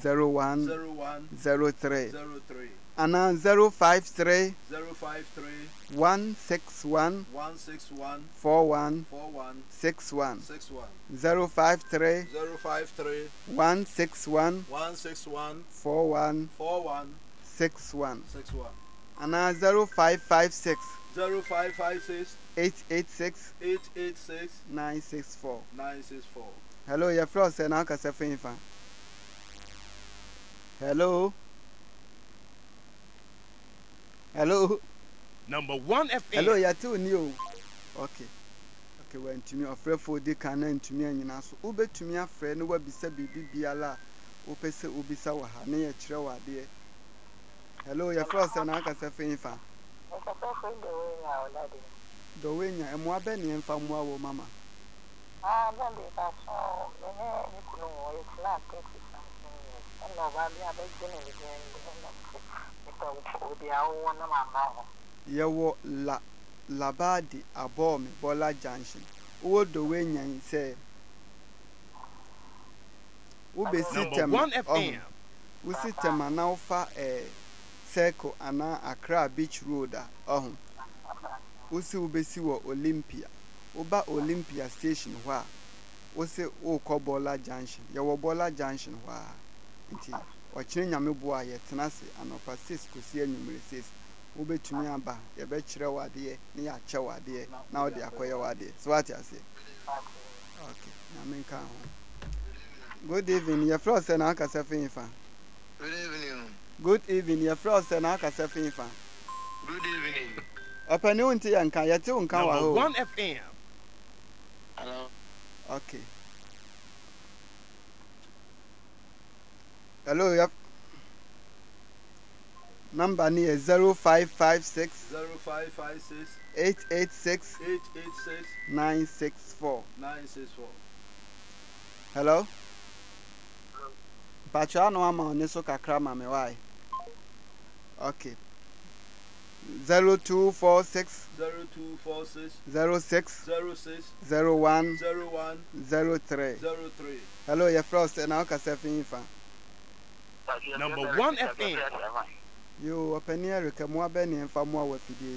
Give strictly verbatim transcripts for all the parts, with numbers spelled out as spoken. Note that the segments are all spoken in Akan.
zero one zero one zero three zero three ana zero five three zero five three one six one one six one four one four one six one six one zero five three zero five three one six one one six one four one four one six one six one ana zero five five six zero five five six eight eight six eight eight six nine six four. nine six four. Hello, your friend said now kasa finfa. Hello. Hello. Number one F M. Hello, you're too new. Okay. Okay, when to me afraid for the can to me and so ube to me a friend who be said be biala opese ubisa wa ha na ye kire wa de. Hello, your friend said now kasa finfa. Do we nya emo abeni emfa mo awo mama. Ah, then they pass on. And then you could know it's not thirty something years. And nobody had been in the game. It would be our one of my mama. Yewo la labadi abomi Bola Junction. Wo do we nya say. Wo be system one F M. Wo system na ofa eh circle ana Accra Beach Road ah. Oh. Usi ubesi wo Olympia. Uba Olympia station hwa. Usi uko Bola Junction. Ya wo Bola Junction hwa. Nti ochire nyame bo a yetenase anopa six kosi anwumre six. Ubetumi aba ye be kire wade ne ya che wade na ode akoye wade. So what you say? Okay. Nyame nka ho. Good evening. Your friend say na akasa finfa. Good evening. Good evening. Your friend say na akasa finfa. Good evening. Opani unti yanka yete unka wa ho. one F M. Hello. Okay. Hello, yep. Number near zero five five six zero five five six eight eight six eight eight six nine six four. nine six four. Hello. Pacha no ama oneso kakra ma me why? Okay. zero two four six zero two four six zero six zero six zero one zero one zero three. zero three. Hello, your frost and our cassette. Number one F M. You open here, come Benny and for more with you.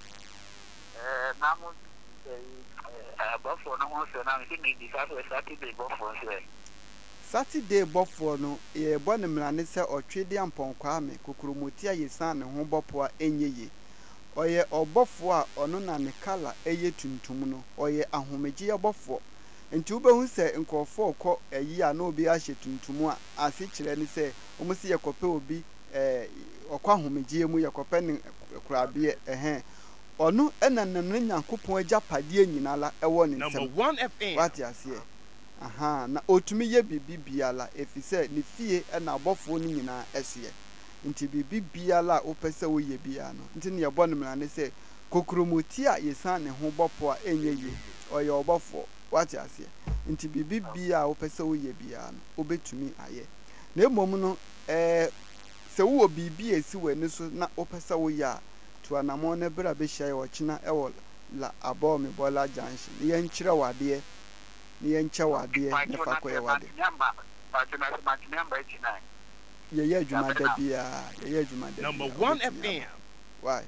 Saturday bofo no e bone mrane se otwede amponkwa me kukurumutia yesan ne ho bopo a enyeye oye obofo a ono na ne kala eye tuntum no oye ahomegye bofo nti ubehu se nkofo kọ eyi a na obi ahye tuntum a ase kire ne se omusi yekope obi eh okwa ahomegye mu yekope ne kurabe ehe ono ena nan nyankopon agapade nyinala ewo ne nsem. Number one F M. What you say? Aha, na otumi ye bibi biala efise ne fie na abofo ni nyina ehye nti bibi biala opese wo ye bia no nti ne yebo nemra ne se kokromuti a yesan ne ho bopo a enye ye oye obofo what you say nti bibi bia opese wo ye bia no obetumi aye na emom no eh se wo bibi esi wani so na opese wo ya to anamo ne bra be hia ye ochina ewo la abomi Bola Junction ye nkire wade ni enche wade ne fakoye wade ye ye adwuma da bia ye ye adwuma da number one F M. Why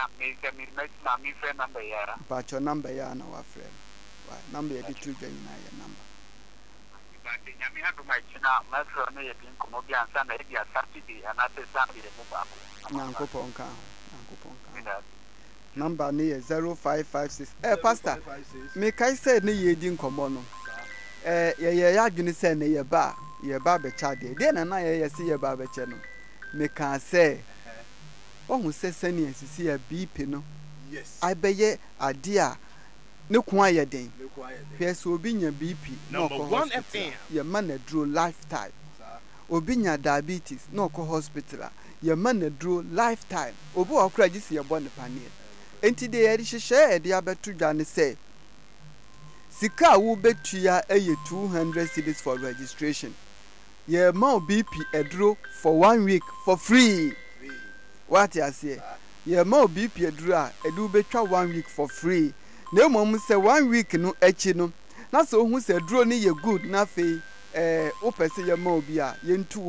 but your number ya na wa friend why number ye ditu dwan na ye number nyame hadu ma china metro no ye bin komo bi ansa na e dia Saturday ana se Sunday mu ba ko Nyankopon ka Nyankopon ka number ni zero five five six eh pastor me kai say ne ye di nkomo no eh ye ye ya dwene say ne ye ba ye ba be cha de de na na ye ye se ye ba be che no me kan say ohun se sani asisi ya B P no Yes. I be ye ade a ne ko aye den yes obi nya B P no ko one F M ye man dro lifetime obi nya diabetes no ko hospital ye man dro lifetime obi okra gisi ye bo ne panie enti de ye hihye e de abetu dwane say sika wo betua eye two hundred cedis for registration ye ma B P edro for one week for free. What you say? Ye ma B P edro a edu betwa one week for free. Na mom say one week no echi no na so hu say edro ni ye good na fe eh wo pese ye ma obi a ye ntu